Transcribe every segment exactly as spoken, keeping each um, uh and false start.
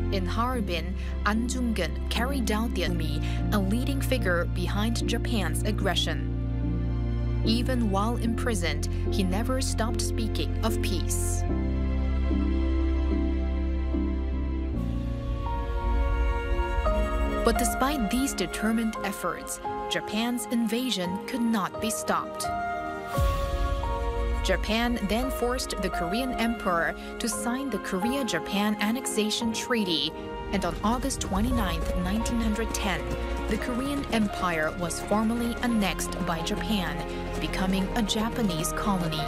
In Harbin, An Jung-geun carried out the enemy, a leading figure behind Japan's aggression. Even while imprisoned, he never stopped speaking of peace. But despite these determined efforts, Japan's invasion could not be stopped. Japan then forced the Korean emperor to sign the Korea-Japan Annexation Treaty, and on August twenty-ninth, nineteen ten, the Korean Empire was formally annexed by Japan, becoming a Japanese colony.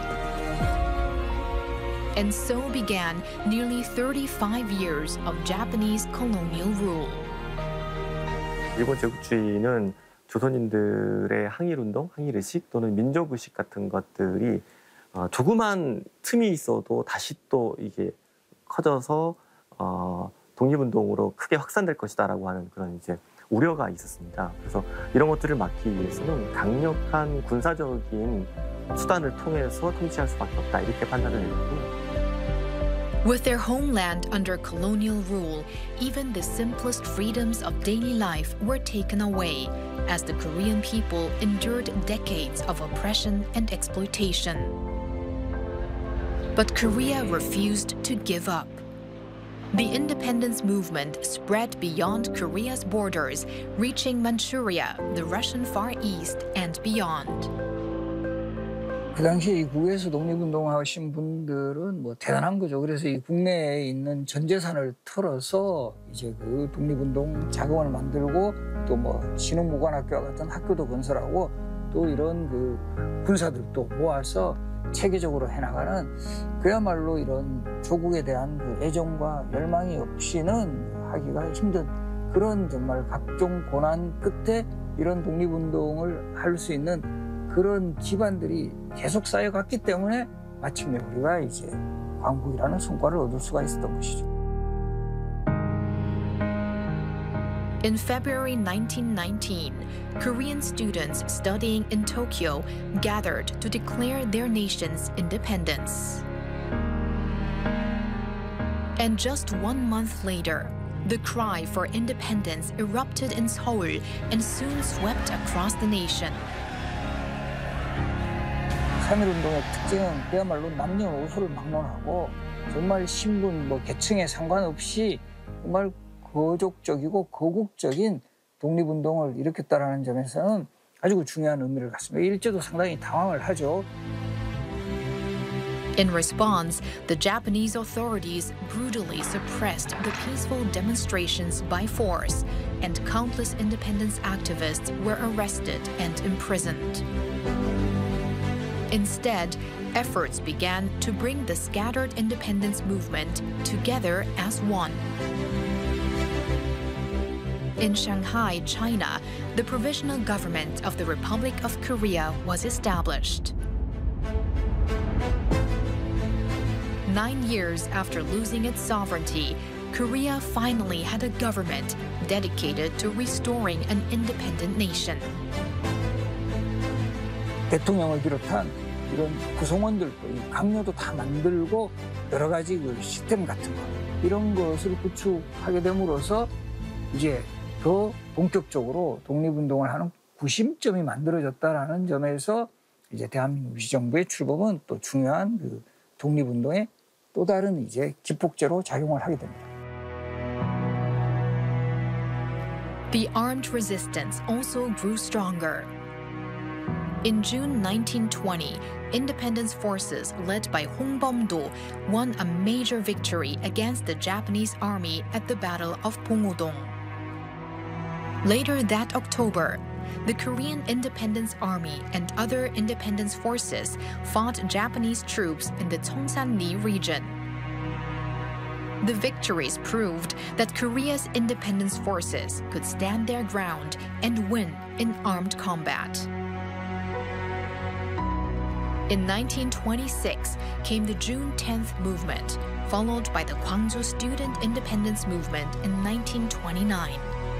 And so began nearly thirty-five years of Japanese colonial rule. 일본 제국주의는 조선인들의 항일운동, 항일의식 또는 민족의식 같은 것들이 어, 조그만 틈이 있어도 다시 또 이게 커져서 어, 독립운동으로 크게 확산될 것이다라고 하는 그런 이제 우려가 있었습니다. 그래서 이런 것들을 막기 위해서는 강력한 군사적인 수단을 통해서 통치할 수밖에 없다 이렇게 판단을 했고. With their homeland under colonial rule, even the simplest freedoms of daily life were taken away, as the Korean people endured decades of oppression and exploitation. But Korea refused to give up. The independence movement spread beyond Korea's borders, reaching Manchuria, the Russian Far East, and beyond. 그 당시에 이 국외에서 독립운동하신 분들은 뭐 대단한 거죠. 그래서 이 국내에 있는 전 재산을 털어서 이제 그 독립운동 자금을 만들고 또 뭐 신흥무관학교와 같은 학교도 건설하고 또 이런 그 군사들도 모아서 체계적으로 해나가는 그야말로 이런 조국에 대한 그 애정과 열망이 없이는 하기가 힘든 그런 정말 각종 고난 끝에 이런 독립운동을 할 수 있는 그런 기반들이 계속 쌓여갔기 때문에 마침내 우리가 이제 광복이라는 성과를 얻을 수가 있었던 것이죠. In February nineteen nineteen, Korean students studying in Tokyo gathered to declare their nation's independence. And just one month later, the cry for independence erupted in Seoul and soon swept across the nation. 삼일운동의 특징은 그야말로 남녀노소를 막론하고 정말 신분, 뭐 계층에 상관없이 정말 거족적이고 거국적인 독립운동을 일으켰다는 점에서는 아주 중요한 의미를 갖습니다. 일제도 상당히 당황을 하죠. In response, the Japanese authorities brutally suppressed the peaceful demonstrations by force, and countless independence activists were arrested and imprisoned. Instead, efforts began to bring the scattered independence movement together as one. In Shanghai, China, the Provisional Government of the Republic of Korea was established. Nine years after losing its sovereignty, Korea finally had a government dedicated to restoring an independent nation. 대통령을 비롯한 이런 구성원들도 이 강요도 다 만들고 여러 가지 그 시스템 같은 거 이런 것을 구축하게 됨으로써 이제 더 본격적으로 독립운동을 하는 구심점이 만들어졌다라는 점에서 이제 대한민국 시정부의 출범은 또 중요한 그 독립운동의 또 다른 이제 기폭제로 작용을 하게 됩니다. The armed resistance also grew stronger. In June nineteen twenty, independence forces led by Hong Bom-do won a major victory against the Japanese army at the Battle of Pongudong. Later that October, the Korean Independence Army and other independence forces fought Japanese troops in the Cheongsan-li region. The victories proved that Korea's independence forces could stand their ground and win in armed combat. In nineteen twenty-six came the June tenth movement, followed by the Gwangju Student Independence Movement in nineteen twenty-nine.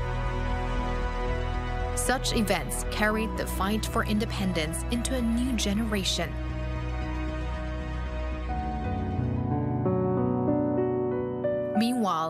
Such events carried the fight for independence into a new generation. Meanwhile,